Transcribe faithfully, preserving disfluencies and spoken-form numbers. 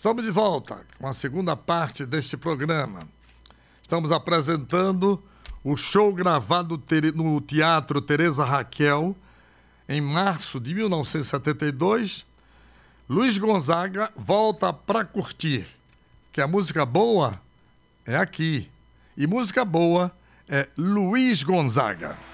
Estamos de volta com a segunda parte deste programa. Estamos apresentando o show gravado no Teatro Teresa Raquel em março de mil novecentos e setenta e dois. Luiz Gonzaga volta para curtir, que a música boa é aqui. E música boa é Luiz Gonzaga.